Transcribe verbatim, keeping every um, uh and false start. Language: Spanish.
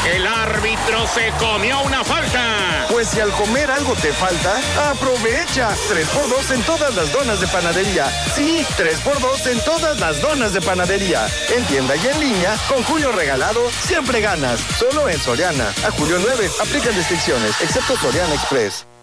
El árbitro se comió una falta. Pues si al comer algo te falta, aprovecha. tres por dos en todas las donas de panadería. Sí, tres por dos en todas las donas de panadería. En tienda y en línea, con Julio Regalado, siempre ganas. Solo en Soriana. A julio nueve, aplican restricciones, excepto Soriana Express.